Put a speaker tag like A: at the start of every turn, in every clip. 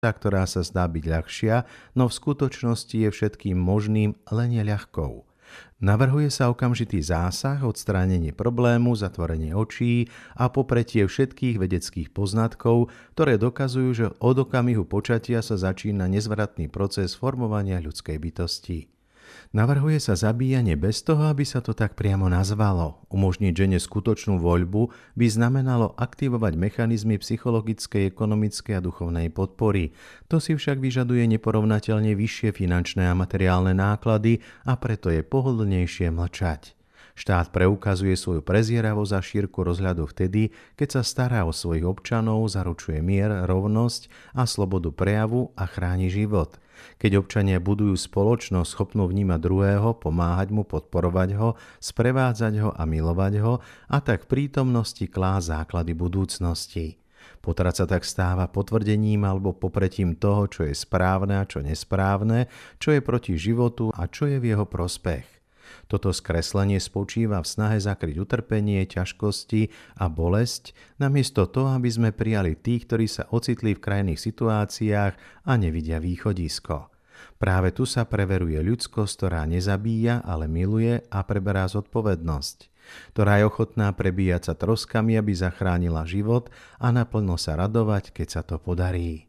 A: ktorá sa zdá byť ľahšia, no v skutočnosti je všetkým možným len neľahkou. Navrhuje sa okamžitý zásah, odstránenie problému, zatvorenie očí a popretie všetkých vedeckých poznatkov, ktoré dokazujú, že od okamihu počatia sa začína nezvratný proces formovania ľudskej bytosti. Navrhuje sa zabíjanie bez toho, aby sa to tak priamo nazvalo. Umožniť žene skutočnú voľbu by znamenalo aktivovať mechanizmy psychologickej, ekonomickej a duchovnej podpory. To si však vyžaduje neporovnateľne vyššie finančné a materiálne náklady a preto je pohodlnejšie mlčať. Štát preukazuje svoju prezieravosť a šírku rozhľadu vtedy, keď sa stará o svojich občanov, zaručuje mier, rovnosť a slobodu prejavu a chráni život. Keď občania budujú spoločnosť schopnú vnímať druhého, pomáhať mu, podporovať ho, sprevádzať ho a milovať ho a tak v prítomnosti klásť základy budúcnosti. Potrat sa tak stáva potvrdením alebo popretím toho, čo je správne a čo nesprávne, čo je proti životu a čo je v jeho prospech. Toto skreslenie spočíva v snahe zakryť utrpenie, ťažkosti a bolesť, namiesto toho, aby sme prijali tých, ktorí sa ocitli v krajných situáciách a nevidia východisko. Práve tu sa preveruje ľudskosť, ktorá nezabíja, ale miluje a preberá zodpovednosť, ktorá je ochotná prebíjať sa troskami, aby zachránila život a naplno sa radovať, keď sa to podarí.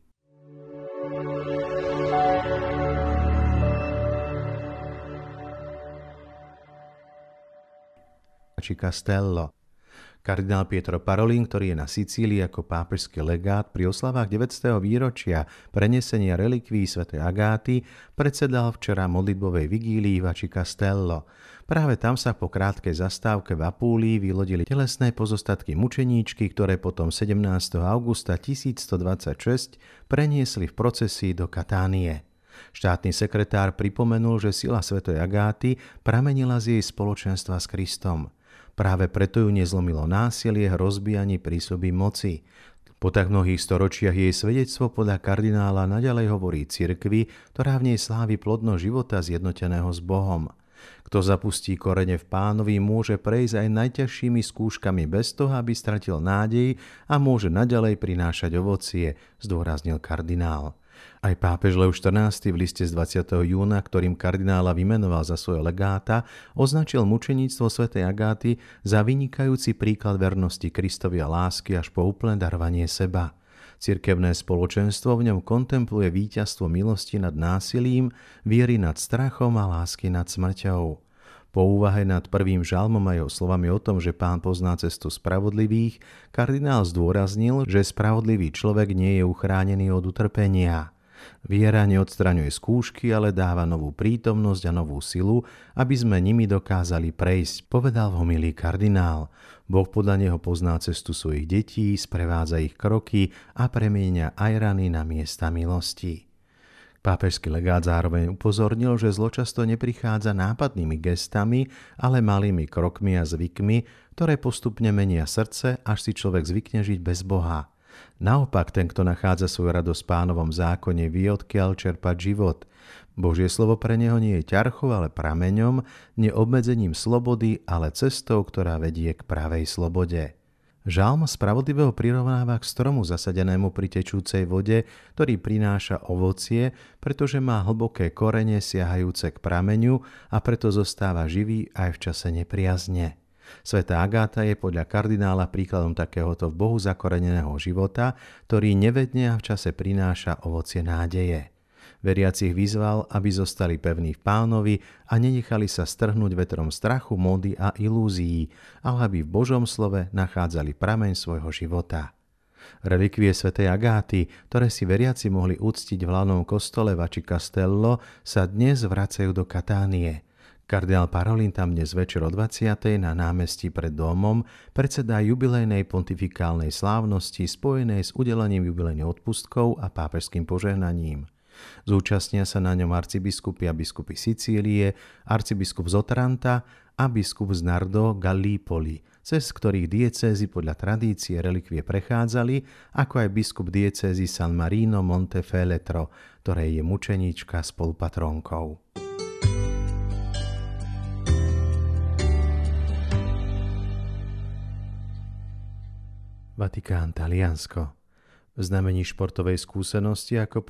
A: Castello. Kardinál Pietro Parolin, ktorý je na Sicílii ako pápežský legát pri oslavách 900. výročia prenesenia relikvií svätej Agáty, predsedal včera modlitbovej vigílii v Castello. Práve tam sa po krátkej zastávke v Apúlii vylodili telesné pozostatky mučeníčky, ktoré potom 17. augusta 1126 preniesli v procesii do Katánie. Štátny sekretár pripomenul, že sila svätej Agáty pramenila z jej spoločenstva s Kristom. Práve preto ju nezlomilo násilie, hrozby ani prísľuby moci. Po tak mnohých storočiach jej svedectvo podľa kardinála naďalej hovorí cirkvi, ktorá v nej slávi plodnosť života zjednoteného s Bohom. Kto zapustí korene v Pánovi, môže prejsť aj najťažšími skúškami bez toho, aby stratil nádej a môže naďalej prinášať ovocie, zdôraznil kardinál. Aj pápež Lev XIV v liste z 20. júna, ktorým kardinála vymenoval za svojho legáta, označil mučeníctvo svätej Agáty za vynikajúci príklad vernosti Kristovi a lásky až po úplné darovanie seba. Cirkevné spoločenstvo v ňom kontempluje víťazstvo milosti nad násilím, viery nad strachom a lásky nad smrťou. Po úvahe nad prvým žalmom a jeho slovami o tom, že Pán pozná cestu spravodlivých, kardinál zdôraznil, že spravodlivý človek nie je uchránený od utrpenia. Viera neodstraňuje skúšky, ale dáva novú prítomnosť a novú silu, aby sme nimi dokázali prejsť, povedal v homílii kardinál. Boh podľa neho pozná cestu svojich detí, sprevádza ich kroky a premieňa aj rany na miesta milosti. Pápežský legát zároveň upozornil, že zlo často neprichádza nápadnými gestami, ale malými krokmi a zvykmi, ktoré postupne menia srdce, až si človek zvykne žiť bez Boha. Naopak, ten, kto nachádza svoju radosť v Pánovom zákone, vie, odkiaľ čerpať život. Božie slovo pre neho nie je ťarchou, ale prameňom, nie obmedzením slobody, ale cestou, ktorá vedie k pravej slobode. Žalm spravodlivého prirovnáva k stromu zasadenému pri tečúcej vode, ktorý prináša ovocie, pretože má hlboké korene siahajúce k prameňu a preto zostáva živý aj v čase nepriazne. Svätá Agáta je podľa kardinála príkladom takéhoto v Bohu zakoreneného života, ktorý nevedne a v čase prináša ovocie nádeje. Veriacich vyzval, aby zostali pevní v Pánovi a nenechali sa strhnúť vetrom strachu, módy a ilúzií, ale aby v Božom slove nachádzali prameň svojho života. Relikvie svätej Agáty, ktoré si veriaci mohli uctiť v hlavnom kostole v Castello, sa dnes vracajú do Katánie. Kardinál Parolin tam dnes večer o 20. na námestí pred domom predsedá jubilejnej pontifikálnej slávnosti spojenej s udelením jubilejných odpustkov a pápežským požehnaním. Zúčastnia sa na ňom arcibiskupy a biskupy Sicílie, arcibiskup z Otranta a biskup z Nardo Gallipoli, cez ktorých diecézy podľa tradície relikvie prechádzali, ako aj biskup diecézy San Marino Montefeletro, ktorej je mučeníčka spolupatrónkou. Vatikán, Taliansko. V znamení športovej skúsenosti ako